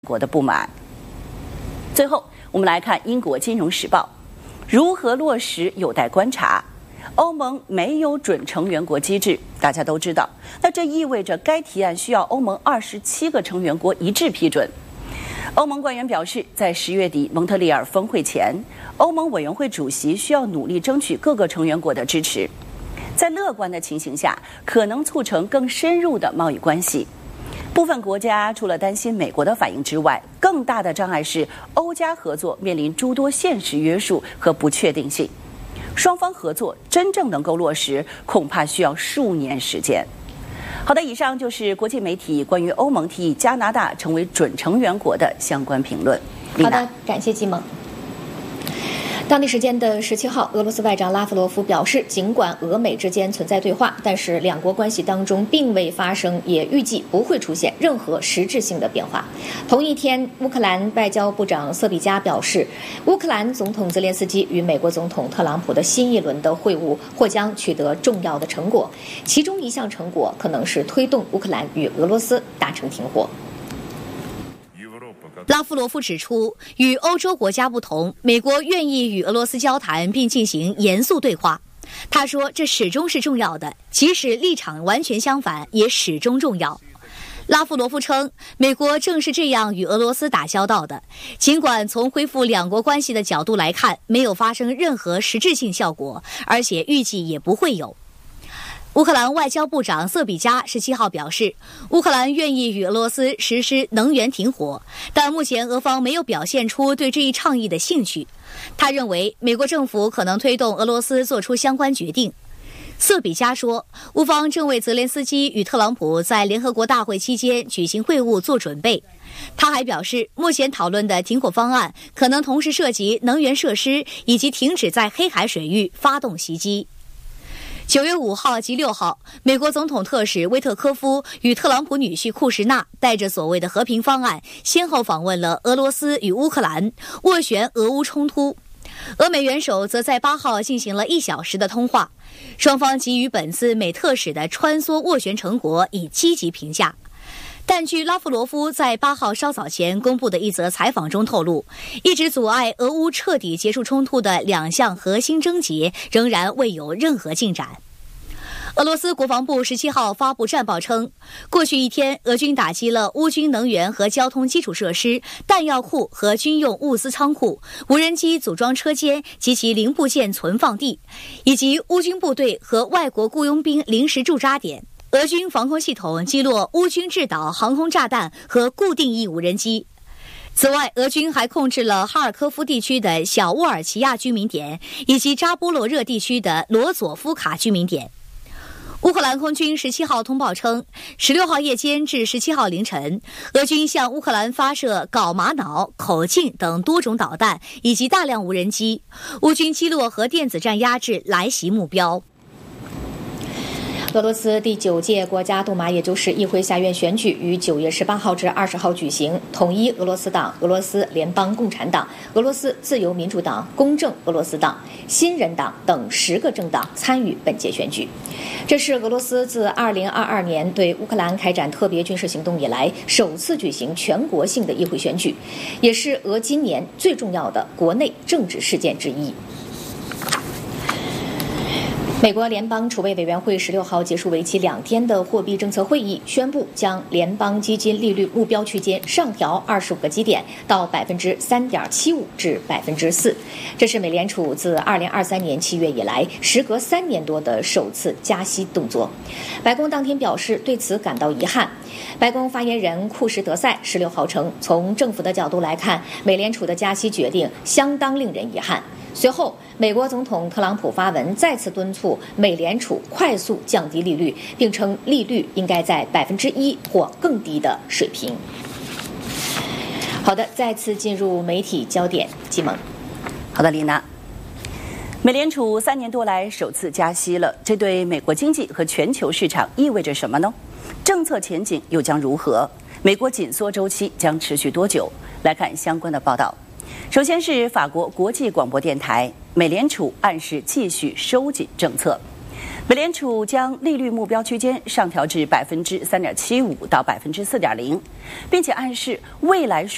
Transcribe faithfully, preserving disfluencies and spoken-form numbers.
国的不满。最后，我们来看英国《金融时报》，如何落实有待观察。欧盟没有准成员国机制，大家都知道，那这意味着该提案需要欧盟二十七个成员国一致批准。欧盟官员表示，在十月底蒙特利尔峰会前，欧盟委员会主席需要努力争取各个成员国的支持。在乐观的情形下，可能促成更深入的贸易关系。部分国家除了担心美国的反应之外，更大的障碍是欧加合作面临诸多现实约束和不确定性。双方合作真正能够落实，恐怕需要数年时间。好的，以上就是国际媒体关于欧盟提议加拿大成为准成员国的相关评论。 好的，感谢季萌。当地时间的十七号，俄罗斯外长拉夫罗夫表示，尽管俄美之间存在对话，但是两国关系当中并未发生，也预计不会出现任何实质性的变化。同一天，乌克兰外交部长瑟比加表示，乌克兰总统泽连斯基与美国总统特朗普的新一轮的会晤或将取得重要的成果，其中一项成果可能是推动乌克兰与俄罗斯达成停火。 拉夫罗夫指出，与欧洲国家不同，美国愿意与俄罗斯交谈并进行严肃对话。他说，这始终是重要的，即使立场完全相反，也始终重要。拉夫罗夫称，美国正是这样与俄罗斯打交道的，尽管从恢复两国关系的角度来看，没有发生任何实质性效果，而且预计也不会有。乌克兰外交部长瑟比加十七号表示，乌克兰愿意与俄罗斯实施能源停火，但目前俄方没有表现出对这一倡议的兴趣。他认为，美国政府可能推动俄罗斯做出相关决定。瑟比加说，乌方正为泽连斯基与特朗普在联合国大会期间举行会晤做准备。他还表示，目前讨论的停火方案可能同时涉及能源设施以及停止在黑海水域发动袭击。九月五号及六号，美国总统特使威特科夫与特朗普女婿库什纳带着所谓的和平方案，先后访问了俄罗斯与乌克兰，斡旋俄乌冲突。俄美元首则在八号进行了一小时的通话，双方给予本次美特使的穿梭斡旋成果以积极评价。但据拉夫罗夫在八号稍早前公布的一则采访中透露，一直阻碍俄乌彻底结束冲突的两项核心症结仍然未有任何进展。俄罗斯国防部十七号发布战报称，过去一天，俄军打击了乌军能源和交通基础设施、弹药库和军用物资仓库、无人机组装车间及其零部件存放地，以及乌军部队和外国雇佣兵临时驻扎点。俄军防空系统击落乌军制导航空炸弹和固定翼无人机。此外，俄军还控制了哈尔科夫地区的小沃尔奇亚居民点，以及扎波罗热地区的罗佐夫卡居民点。乌克兰空军十七号通报称，十六号夜间至十七号凌晨，俄军向乌克兰发射镐玛瑙、口径等多种导弹，以及大量无人机。乌军击落核电子战压制来袭目标。 俄罗斯第九届国家杜马，也就是议会下院选举，于九月十八号至二十号举行。统一俄罗斯党、俄罗斯联邦共产党、俄罗斯自由民主党、公正俄罗斯党、新人党等十个政党参与本届选举。这是俄罗斯自二零二二年对乌克兰开展特别军事行动以来首次举行全国性的议会选举，也是俄今年最重要的国内政治事件之一。美国联邦储备委员会十六号结束为期两天的货币政策会议，宣布将联邦基金利率目标区间上调二十五个基点到百分之三点七五至百分之四。这是美联储自二零二三年七月以来，时隔三年多的首次加息动作。白宫当天表示对此感到遗憾。白宫发言人库什德塞十六号称，从政府的角度来看，美联储的加息决定相当令人遗憾。随后，美国总统特朗普发文再次敦促美联储快速降低利率，并称利率应该在百分之一或更低的水平。好的，再次进入媒体焦点，季萌。 好的，丽娜。美联储三年多来首次加息了，这对美国经济和全球市场意味着什么呢？政策前景又将如何？美国紧缩周期将持续多久？来看相关的报道。首先是法国国际广播电台，美联储暗示继续收紧政策。美联储将利率目标区间上调至百分之三点七五到百分之四点零，并且暗示未来